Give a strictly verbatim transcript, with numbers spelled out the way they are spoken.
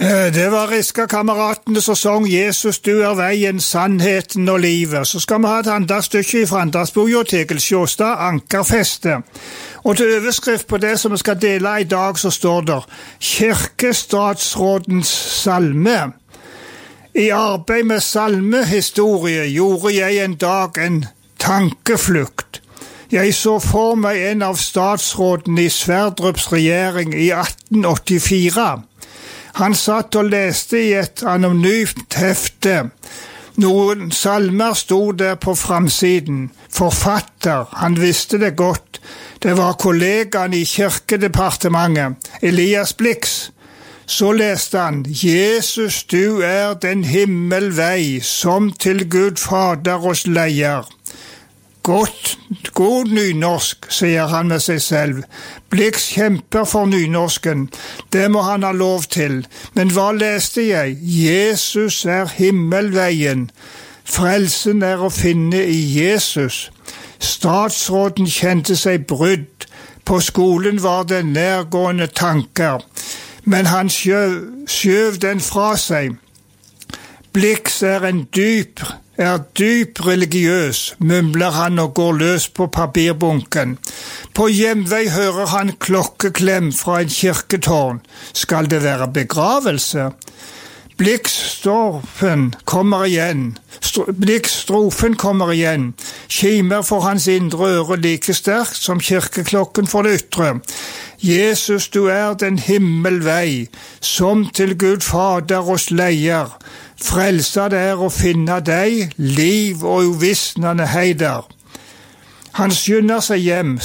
Det var Riska-kameratene som sang Jesus, du er veien, sannheten og livet. Så skal vi ha et andagsstykke fra Andagsboka til Sjåstad, Ankerfeste. Og til overskrift på det som vi skal dele i dag, så står det Kirkestatsrådens salme. I arbeid med salmehistorie gjorde jeg en dag en tankeflukt. Jeg så for meg en av statsrådene i Sverdrups regjering i atten åttifire. Han satt og leste i et anonymt hefte. Noen salmer stod der på framsiden. Forfatter, han visste det godt. Det var kollegaen i kirkedepartementet, Elias Blix. Så leste han, Jesus, du er den himmelvei, som til Gud Fader oss leier. Godt, god nynorsk, sier han med seg selv. Blix kjemper for nynorsken. Det må han ha lov til. Men hva leste jeg? Jesus er himmelveien. Frelsen er å finne i Jesus. Statsråden kjente seg brydd. På skolen var det nærgående tanker. Men han skjøv, skjøv den fra seg. Blix er en dyp er dyp religiøs, mumler han og går løs på papirbunken. På hjemvei hører han klokkeklem fra en kirketårn. Skal det være begravelse? Blix-strofen kommer igjen. Blix-strofen kommer igjen. Kimer for hans indre øre like sterkt som kirkeklokken for det ytre. Jesus, du er den himmelvei, som til Gud Fader oss leier. Frelsa det er å finne deg, liv og uvisnende heider. Han skynder seg hjem,